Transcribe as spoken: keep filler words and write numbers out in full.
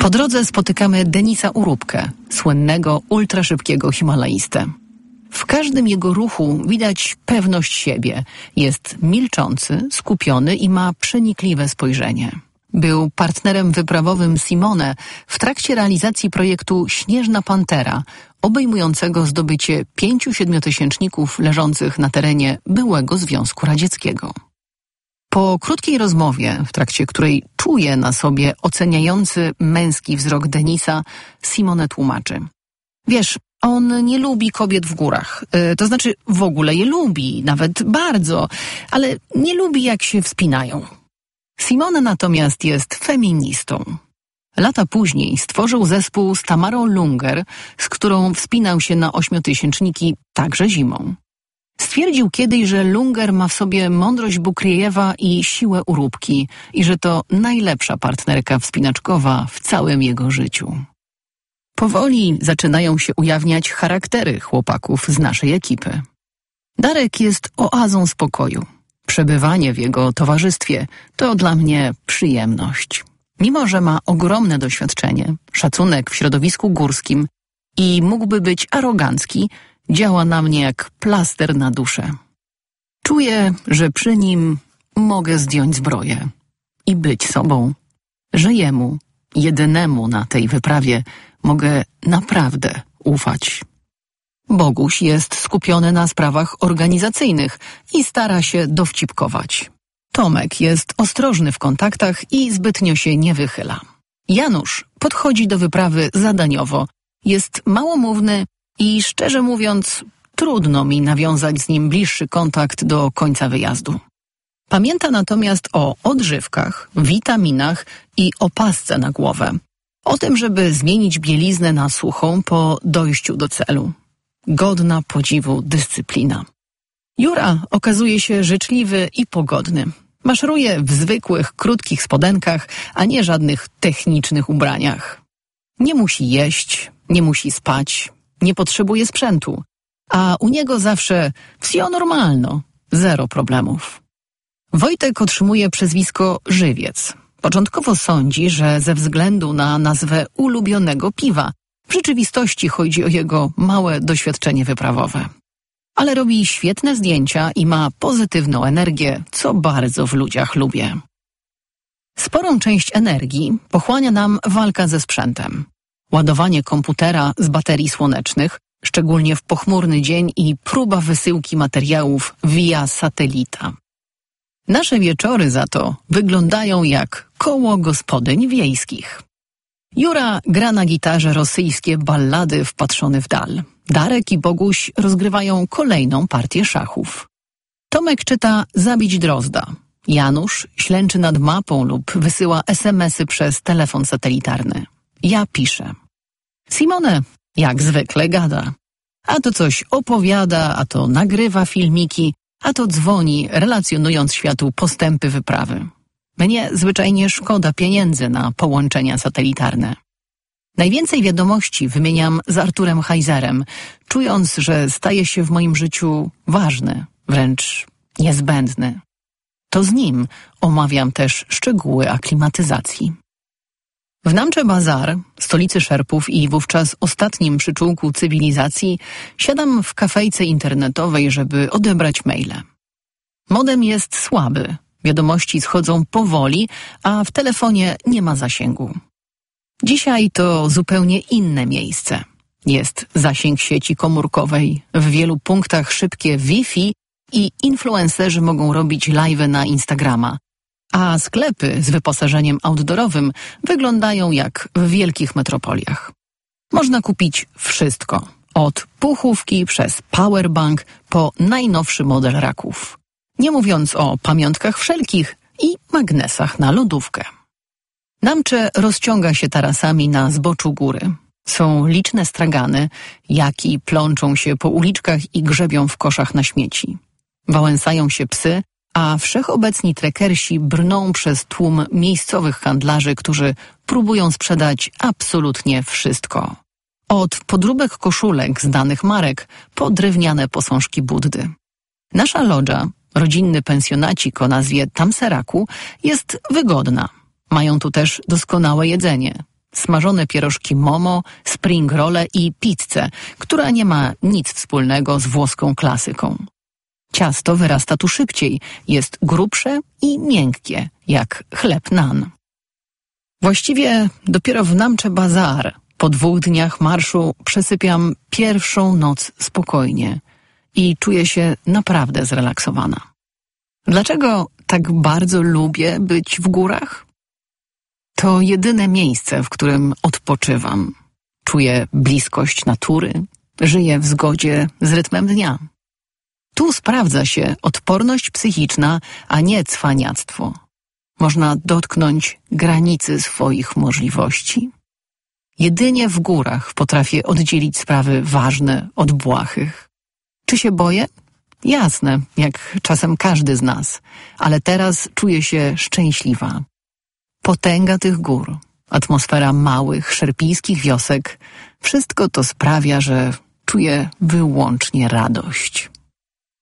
Po drodze spotykamy Denisa Urubkę, słynnego ultraszybkiego himalaistę. W każdym jego ruchu widać pewność siebie. Jest milczący, skupiony i ma przenikliwe spojrzenie. Był partnerem wyprawowym Simone w trakcie realizacji projektu Śnieżna Pantera, obejmującego zdobycie pięciu siedmiotysięczników leżących na terenie byłego Związku Radzieckiego. Po krótkiej rozmowie, w trakcie której czuje na sobie oceniający męski wzrok Denisa, Simone tłumaczy. Wiesz, on nie lubi kobiet w górach. Yy, to znaczy w ogóle je lubi, nawet bardzo, ale nie lubi jak się wspinają. Simone natomiast jest feministą. Lata później stworzył zespół z Tamarą Lunger, z którą wspinał się na ośmiotysięczniki także zimą. Stwierdził kiedyś, że Lunger ma w sobie mądrość Bukrejewa i siłę Urubki i że to najlepsza partnerka wspinaczkowa w całym jego życiu. Powoli zaczynają się ujawniać charaktery chłopaków z naszej ekipy. Darek jest oazą spokoju. Przebywanie w jego towarzystwie to dla mnie przyjemność. Mimo że ma ogromne doświadczenie, szacunek w środowisku górskim i mógłby być arogancki, działa na mnie jak plaster na duszę. Czuję, że przy nim mogę zdjąć zbroję i być sobą, że jemu, jedynemu na tej wyprawie, mogę naprawdę ufać. Boguś jest skupiony na sprawach organizacyjnych i stara się dowcipkować. Tomek jest ostrożny w kontaktach i zbytnio się nie wychyla. Janusz podchodzi do wyprawy zadaniowo, jest małomówny i szczerze mówiąc trudno mi nawiązać z nim bliższy kontakt do końca wyjazdu. Pamięta natomiast o odżywkach, witaminach i opasce na głowę. O tym, żeby zmienić bieliznę na suchą po dojściu do celu. Godna podziwu dyscyplina. Jura okazuje się życzliwy i pogodny. Maszeruje w zwykłych, krótkich spodenkach, a nie żadnych technicznych ubraniach. Nie musi jeść, nie musi spać, nie potrzebuje sprzętu, a u niego zawsze wsio normalno, zero problemów. Wojtek otrzymuje przezwisko Żywiec. Początkowo sądzi, że ze względu na nazwę ulubionego piwa, w rzeczywistości chodzi o jego małe doświadczenie wyprawowe. Ale robi świetne zdjęcia i ma pozytywną energię, co bardzo w ludziach lubię. Sporą część energii pochłania nam walka ze sprzętem. Ładowanie komputera z baterii słonecznych, szczególnie w pochmurny dzień i próba wysyłki materiałów via satelita. Nasze wieczory za to wyglądają jak koło gospodyń wiejskich. Jura gra na gitarze rosyjskie ballady wpatrzony w dal. Darek i Boguś rozgrywają kolejną partię szachów. Tomek czyta Zabić Drozda. Janusz ślęczy nad mapą lub wysyła esemesy przez telefon satelitarny. Ja piszę. Simone, jak zwykle, gada. A to coś opowiada, a to nagrywa filmiki, a to dzwoni, relacjonując światu postępy wyprawy. Mnie zwyczajnie szkoda pieniędzy na połączenia satelitarne. Najwięcej wiadomości wymieniam z Arturem Heizerem, czując, że staje się w moim życiu ważny, wręcz niezbędny. To z nim omawiam też szczegóły aklimatyzacji. W Namche Bazar, stolicy Szerpów i wówczas ostatnim przyczółku cywilizacji, siadam w kafejce internetowej, żeby odebrać maile. Modem jest słaby, wiadomości schodzą powoli, a w telefonie nie ma zasięgu. Dzisiaj to zupełnie inne miejsce. Jest zasięg sieci komórkowej, w wielu punktach szybkie Wi-Fi i influencerzy mogą robić live'y na Instagrama, a sklepy z wyposażeniem outdoorowym wyglądają jak w wielkich metropoliach. Można kupić wszystko, od puchówki przez powerbank po najnowszy model raków. Nie mówiąc o pamiątkach wszelkich i magnesach na lodówkę. Namche rozciąga się tarasami na zboczu góry. Są liczne stragany, jaki plączą się po uliczkach i grzebią w koszach na śmieci. Wałęsają się psy, a wszechobecni trekersi brną przez tłum miejscowych handlarzy, którzy próbują sprzedać absolutnie wszystko. Od podróbek koszulek z danych marek po drewniane posążki Buddy. Nasza lodża, rodzinny pensjonacik o nazwie Tamseraku, jest wygodna. Mają tu też doskonałe jedzenie. smażone pierożki momo, spring rolle i pizzę, która nie ma nic wspólnego z włoską klasyką. Ciasto wyrasta tu szybciej, jest grubsze i miękkie, jak chleb naan. Właściwie dopiero w Namche Bazar po dwóch dniach marszu przesypiam pierwszą noc spokojnie i czuję się naprawdę zrelaksowana. Dlaczego tak bardzo lubię być w górach? To jedyne miejsce, w którym odpoczywam. Czuję bliskość natury, żyję w zgodzie z rytmem dnia. Tu sprawdza się odporność psychiczna, a nie cwaniactwo. Można dotknąć granicy swoich możliwości. Jedynie w górach potrafię oddzielić sprawy ważne od błahych. Czy się boję? Jasne, jak czasem każdy z nas, ale teraz czuję się szczęśliwa. Potęga tych gór, atmosfera małych, szerpijskich wiosek, wszystko to sprawia, że czuję wyłącznie radość.